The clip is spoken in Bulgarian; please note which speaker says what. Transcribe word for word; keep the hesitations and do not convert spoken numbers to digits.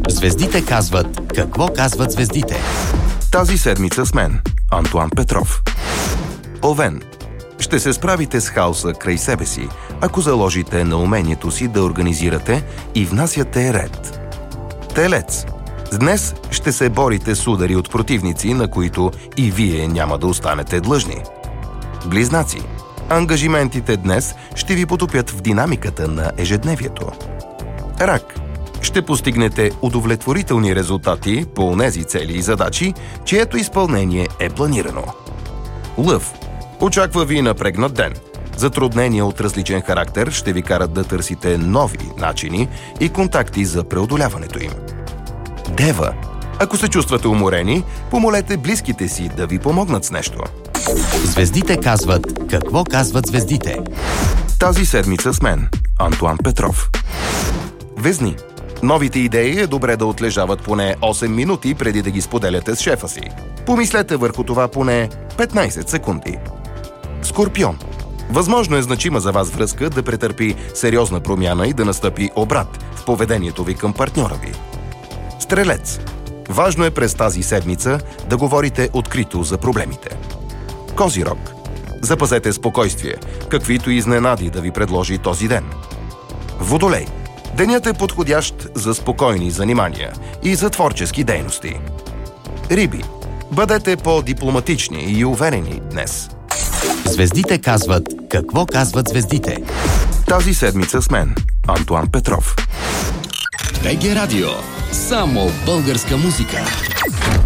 Speaker 1: Звездите казват какво казват звездите.
Speaker 2: Тази седмица с мен, Антуан Петров. Овен. Ще се справите с хаоса край себе си, ако заложите на умението си да организирате и внасяте ред. Телец. Днес ще се борите с удари от противници, на които и вие няма да останете длъжни. Близнаци. Ангажиментите днес ще ви потопят в динамиката на ежедневието. Рак. Ще постигнете удовлетворителни резултати по онези цели и задачи, чието изпълнение е планирано. Лъв. Очаква ви напрегнат ден. Затруднения от различен характер ще ви карат да търсите нови начини и контакти за преодоляването им. Дева. Ако се чувствате уморени, помолете близките си да ви помогнат с нещо.
Speaker 1: Звездите казват какво казват звездите.
Speaker 2: Тази седмица с мен, Антуан Петров. Везни. Новите идеи е добре да отлежават поне осем минути преди да ги споделяте с шефа си. Помислете върху това поне петнайсет секунди. Скорпион. Възможно е значима за вас връзка да претърпи сериозна промяна и да настъпи обрат в поведението ви към партньора ви. Стрелец. Важно е през тази седмица да говорите открито за проблемите. Козирог. Запазете спокойствие, каквито изненади да ви предложи този ден. Водолей. Денят е подходящ за спокойни занимания и за творчески дейности. Риби. Бъдете по-дипломатични и уверени днес.
Speaker 1: Звездите казват какво казват звездите.
Speaker 2: Тази седмица с мен, Антуан Петров.
Speaker 1: БГ Радио. Само българска музика.